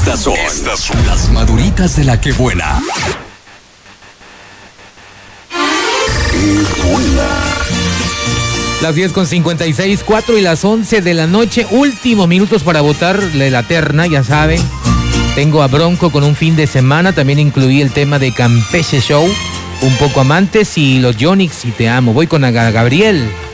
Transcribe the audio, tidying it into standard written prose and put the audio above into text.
Estas son las maduritas de la que buena. ¡Qué buena! Las 10:56, 4 y las 11 de la noche. Últimos minutos para votar la terna, ya saben. Tengo a Bronco con un fin de semana. También incluí el tema de Campeche Show, Un poco amantes y los Yonix y Te amo. Voy con Gabriel.